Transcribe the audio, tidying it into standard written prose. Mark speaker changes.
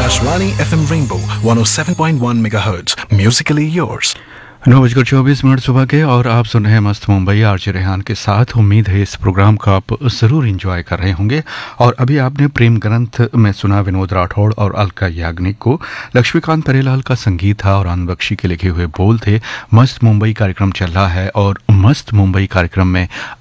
Speaker 1: Akashvani FM Rainbow 107.1 MHz. Musically yours.
Speaker 2: 9:24 सुबह के और आप सुन रहे हैं मस्त मुंबई आरजे रेहान के साथ। उम्मीद है इस प्रोग्राम को आप ज़रूर एंजॉय कर रहे होंगे। और अभी आपने प्रेम ग्रंथ में सुना विनोद राठौड़ और अलका याग्निक को। लक्ष्मीकांत तरेलाल का संगीत था और आनंद बख्शी के लिखे हुए बोल थे। मस्त मुंबई कार्यक्रम चल रहा है और मस्त मुंबई कार्यक्रम में